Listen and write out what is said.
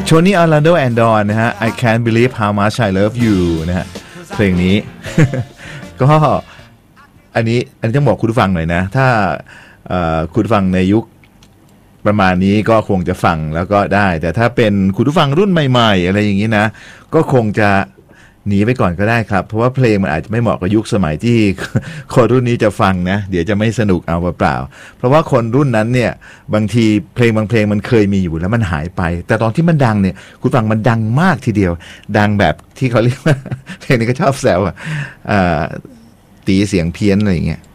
โชนี่ออร์แลนโดแอนดอนนะฮะ I can't believe how much I love you นะฮะเพลงนี้ ก็อันนี้ต้องบอกคุณผู้ฟังหน่อยนะถ้าคุณผู้ฟังในยุคประมาณนี้ก็คงจะฟังแล้วก็ได้แต่ถ้าเป็นคุณผู้ฟังรุ่นใหม่ๆอะไรอย่างนี้นะก็คงจะหนีไปก่อนก็ได้ครับเพราะว่าเพลงมันอาจจะไม่เหมาะกับยุคสมัยที่ คนรุ่นนี้จะฟังนะเดี๋ยวจะไม่สนุกเอาเปล่าเพราะว่าคนรุ่นนั้นเนี่ยบางทีเพลงบางเพลงมันเคยมีอยู่แล้วมันหายไปแต่ตอนที่มันดังเนี่ยคุณฟังมันดังมากทีเดียวดังแบบที่เขาเรียกว่า เพลงนี้ก็ชอบแซวตีเสียงเพี้ยนอะไรอย่างเงี้ย